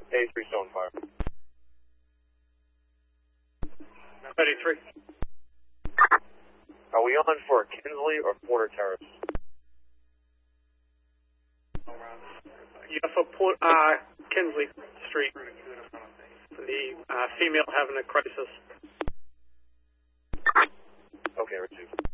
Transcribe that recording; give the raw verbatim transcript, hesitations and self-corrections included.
eighty-three Stonefire. eighty-three. Are we on for Kinsley or Porter Terrace? Yeah, for Port, uh, Kinsley Street. The uh, female having a crisis. Okay, received.